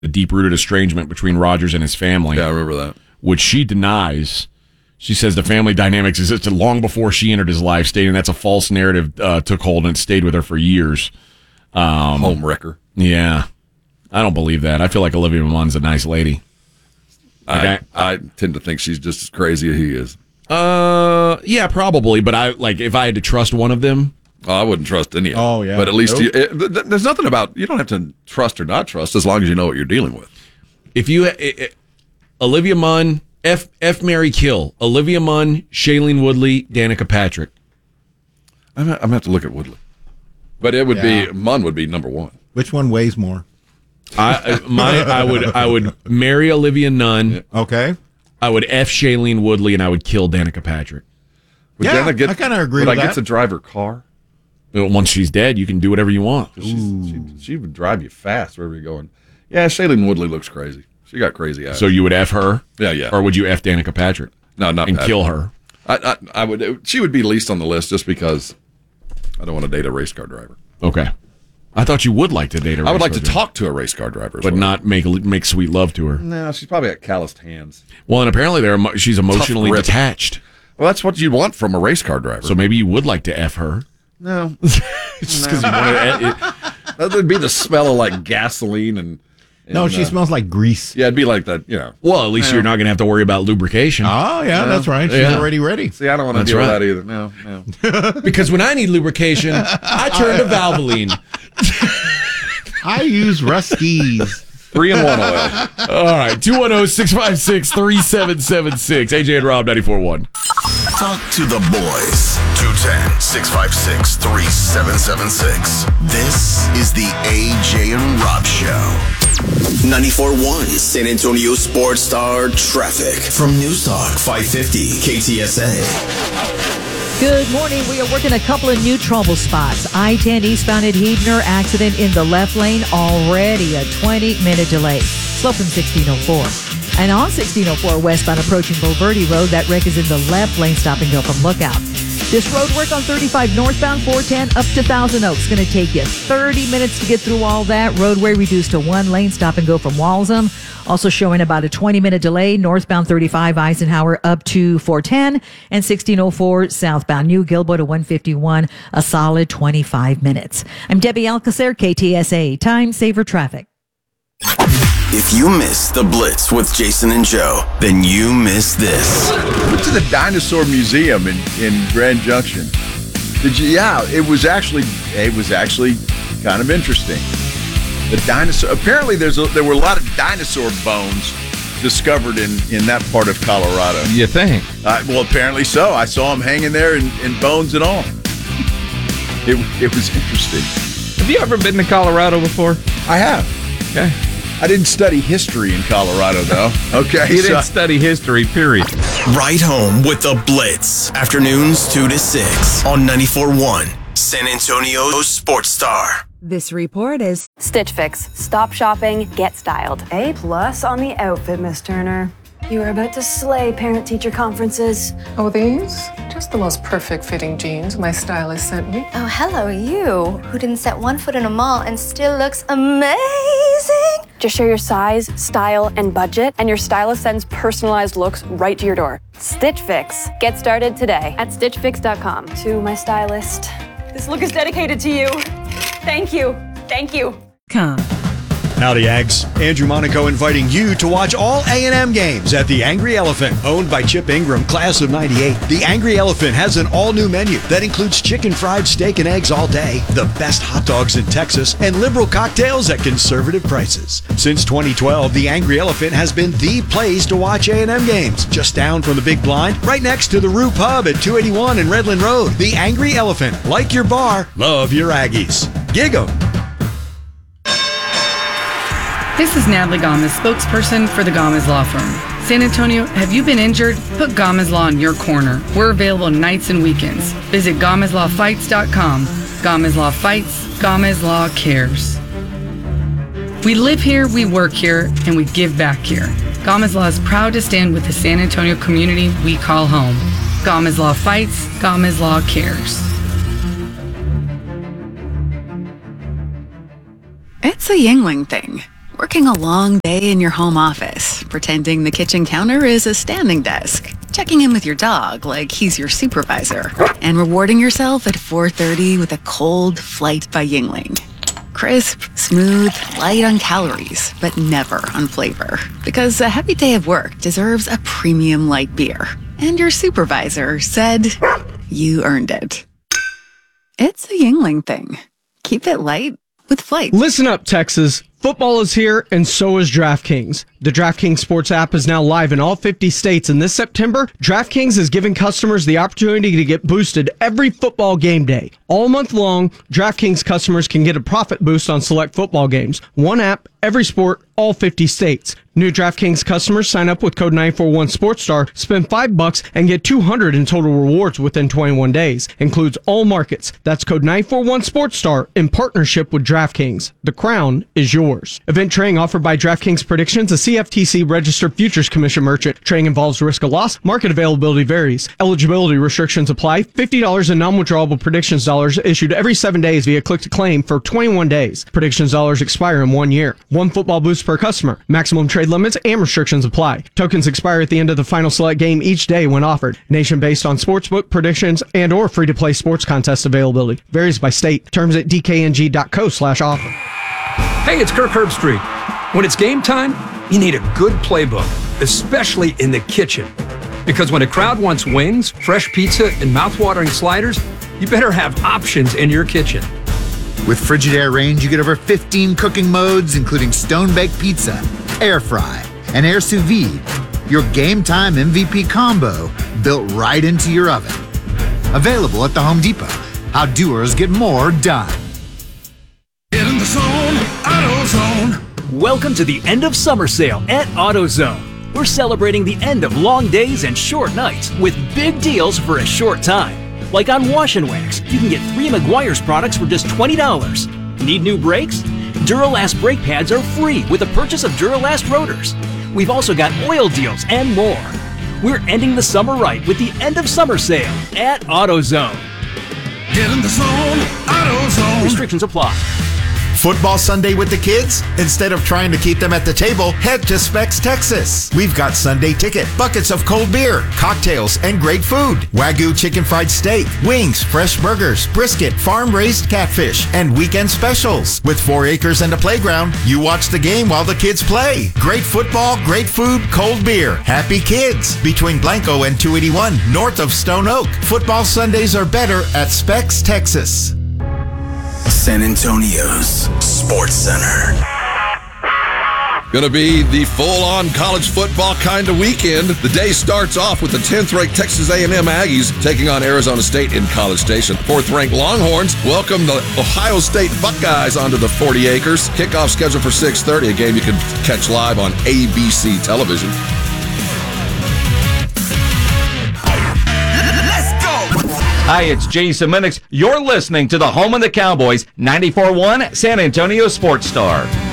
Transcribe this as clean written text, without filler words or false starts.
a deep-rooted estrangement between Rogers and his family. Yeah, I remember that. Which she denies. She says the family dynamics existed long before she entered his life, stating that's a false narrative took hold and it stayed with her for years. Home wrecker. Yeah. I don't believe that. I feel like Olivia Munn's a nice lady. I tend to think she's just as crazy as he is. Yeah, probably. But if I had to trust one of them, I wouldn't trust any of them. Oh, yeah. But at least there's nothing about, you don't have to trust or not trust as long as you know what you're dealing with. if you Olivia Munn, F Mary Kill, Olivia Munn, Shailene Woodley, Danica Patrick. I'm gonna have to look at Woodley, but it would be Munn would be number one. Which one weighs more? I would marry Olivia Nunn. Okay. I would F Shailene Woodley, and I would kill Danica Patrick. Would Yeah, Danica I kind of agree with Would I that. get to drive her car? Once she's dead, you can do whatever you want. She would drive you fast wherever you're going. Yeah, Shailene Woodley looks crazy. She got crazy eyes. So you would F her? Yeah. Or would you F Danica Patrick? No, not and Patrick. kill her. I would. She would be least on the list just because I don't want to date a race car driver. Okay. I thought you would like to date her. I would like to talk to a race car driver, but not make sweet love to her. No, she's probably got calloused hands. Well, and apparently she's emotionally Tough rip. detached. Well, that's what you'd want from a race car driver. So maybe you would like to F her. No, just because you want to. That would be the smell of like gasoline and. No, she smells like grease. Yeah, it'd be like that. You know. Well, at least you're not going to have to worry about lubrication. Oh, yeah, that's right. She's already ready. See, I don't want to deal with that either. No. Because when I need lubrication, I turn to Valvoline. I use Ruskies. 3-in-1 oil. All right, 210-656-3776. AJ and Rob, 94.1. Talk to the boys. 210-656-3776. This is the AJ and Rob Show. 94.1 San Antonio Sports Star Traffic from News Talk 550 KTSA. Good morning. We are working a couple of new trouble spots. I-10 eastbound at Heidner, accident in the left lane, already a 20-minute delay. Slow from 1604. And on 1604 westbound approaching Bulverde Road, that wreck is in the left lane, stop and go from Lookout. This road work on 35 northbound 410 up to Thousand Oaks. Going to take you 30 minutes to get through all that. Roadway reduced to one lane, stop and go from Walsham. Also showing about a 20-minute delay, northbound 35 Eisenhower up to 410 and 1604 southbound New Gilboa to 151, a solid 25 minutes. I'm Debbie Alcacer, KTSA, Time Saver Traffic. If you miss the Blitz with Jason and Joe, then you miss this. Went to the Dinosaur Museum in Grand Junction. Did you? Yeah, it was actually kind of interesting. The dinosaur. Apparently, there were a lot of dinosaur bones discovered in that part of Colorado. You think? Well, apparently so. I saw them hanging there in bones and all. It was interesting. Have you ever been to Colorado before? I have. Okay. I didn't study history in Colorado, though. Okay. You didn't study history, period. Right home with the Blitz. Afternoons 2 to 6 on 94.1 San Antonio Sports Star. This report is Stitch Fix. Stop shopping, get styled. A+ on the outfit, Miss Turner. You are about to slay parent-teacher conferences. Oh, these? Just the most perfect fitting jeans my stylist sent me. Oh, hello, you, who didn't set one foot in a mall and still looks amazing. Just share your size, style, and budget, and your stylist sends personalized looks right to your door. Stitch Fix. Get started today at stitchfix.com. To my stylist, this look is dedicated to you. Thank you. Thank you. Come. Howdy, Ags. Andrew Monaco inviting you to watch all A&M games at the Angry Elephant, owned by Chip Ingram, class of 98. The Angry Elephant has an all-new menu that includes chicken fried steak and eggs all day, the best hot dogs in Texas, and liberal cocktails at conservative prices. Since 2012, the Angry Elephant has been the place to watch A&M games. Just down from the Big Blind, right next to the Rue Pub at 281 and Redland Road. The Angry Elephant. Like your bar, love your Aggies. Gig 'em. This is Natalie Gomez, spokesperson for the Gomez Law Firm. San Antonio, have you been injured? Put Gomez Law in your corner. We're available nights and weekends. Visit GomezLawFights.com. Gomez Law Fights, Gomez Law Cares. We live here, we work here, and we give back here. Gomez Law is proud to stand with the San Antonio community we call home. Gomez Law Fights, Gomez Law Cares. It's a Yingling thing. Working a long day in your home office, pretending the kitchen counter is a standing desk, checking in with your dog like he's your supervisor, and rewarding yourself at 4:30 with a cold Flight by Yingling. Crisp, smooth, light on calories, but never on flavor. Because a heavy day of work deserves a premium light beer. And your supervisor said you earned it. It's a Yingling thing. Keep it light with Flight. Listen up, Texas. Football is here, and so is DraftKings. The DraftKings Sports app is now live in all 50 states, and this September, DraftKings is giving customers the opportunity to get boosted every football game day. All month long, DraftKings customers can get a profit boost on select football games. One app, every sport, all 50 states. New DraftKings customers sign up with code 941SportsStar, spend $5, and get $200 in total rewards within 21 days. Includes all markets. That's code 941SportsStar in partnership with DraftKings. The crown is yours. Event trading offered by DraftKings Predictions, a CFTC registered futures commission merchant. Trading involves risk of loss. Market availability varies. Eligibility restrictions apply. $50 in non-withdrawable Predictions dollars issued every 7 days via click to claim for 21 days. Predictions dollars expire in 1 year. One football boost per customer. Maximum trade limits and restrictions apply. Tokens expire at the end of the final select game each day when offered. Nation based on sportsbook predictions and or free-to-play sports contest availability. Varies by state. Terms at dkng.co/offer. Hey, it's Kirk Herbstreit. When it's game time, you need a good playbook, especially in the kitchen. Because when a crowd wants wings, fresh pizza, and mouthwatering sliders, you better have options in your kitchen. With Frigidaire Range, you get over 15 cooking modes, including stone-baked pizza, air fry, and air sous vide. Your game time MVP combo built right into your oven. Available at the Home Depot. How doers get more done. Get in the zone, AutoZone. Welcome to the end of summer sale at AutoZone. We're celebrating the end of long days and short nights with big deals for a short time. Like on Wash and Wax, you can get 3 Meguiar's products for just $20. Need new brakes? Duralast brake pads are free with the purchase of Duralast rotors. We've also got oil deals and more. We're ending the summer right with the end of summer sale at AutoZone. Get in the zone, AutoZone. Restrictions apply. Football Sunday with the kids? Instead of trying to keep them at the table, head to Specs, Texas. We've got Sunday ticket, buckets of cold beer, cocktails, and great food. Wagyu chicken fried steak, wings, fresh burgers, brisket, farm-raised catfish, and weekend specials. With 4 acres and a playground, you watch the game while the kids play. Great football, great food, cold beer. Happy kids. Between Blanco and 281, north of Stone Oak. Football Sundays are better at Specs, Texas. San Antonio's Sports Center. Going to be the full-on college football kind of weekend. The day starts off with the 10th-ranked Texas A&M Aggies taking on Arizona State in College Station. 4th-ranked Longhorns welcome the Ohio State Buckeyes onto the 40 acres. Kickoff scheduled for 6:30, a game you can catch live on ABC television. Hi, it's Jason Minix. You're listening to the home of the Cowboys, 94.1 San Antonio Sports Star.